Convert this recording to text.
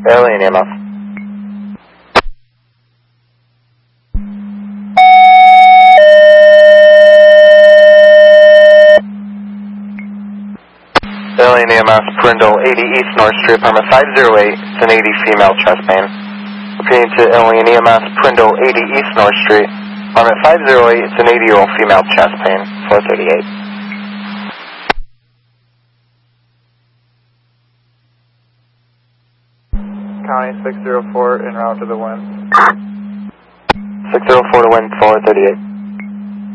Alien EMS. Alien EMS, Prindle, 80 East North Street, apartment 508. It's an 80 female chest pain. Repeating to Alien EMS, Prindle, 80 East North Street, apartment 508. It's an 80-year-old female chest pain, 438. County 604 en route to the wind. 604 to wind, 438.